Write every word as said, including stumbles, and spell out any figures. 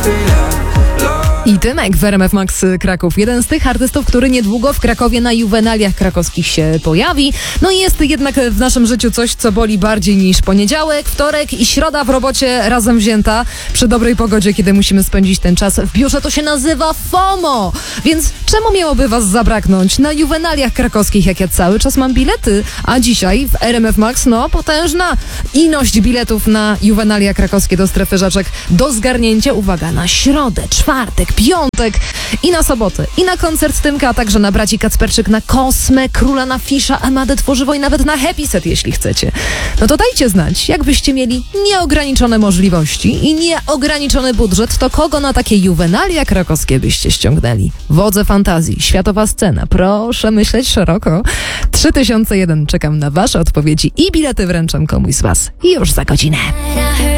I Tymek w R M F Max Kraków. Jeden z tych artystów, który niedługo w Krakowie na juwenaliach krakowskich się pojawi. No i jest jednak w naszym życiu coś, co boli bardziej niż poniedziałek, wtorek i środa w robocie razem wzięta. Przy dobrej pogodzie, kiedy musimy spędzić ten czas w biurze, to się nazywa FOMO. Więc czemu miałoby was zabraknąć na juwenaliach krakowskich, jak ja cały czas mam bilety? A dzisiaj w R M F Max, no potężna ilość biletów na juwenalia krakowskie do strefy rzeczek do zgarnięcia. Uwaga, na środę, czwartek, piątek i na sobotę, i na koncert Tymka, a także na braci Kacperczyk, na Kosmę, Króla, na Fisza, Amadę Tworzywo i nawet na Happy Set, jeśli chcecie. No to dajcie znać, jakbyście mieli nieograniczone możliwości i nieograniczony budżet, to kogo na takie juwenalia krakowskie byście ściągnęli? Wodze fantazji, światowa scena, proszę myśleć szeroko. trzy tysiące jeden, czekam na wasze odpowiedzi i bilety wręczam komuś z was już za godzinę.